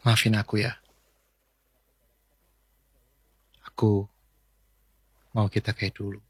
Maafin aku ya. Aku mau kita kayak dulu.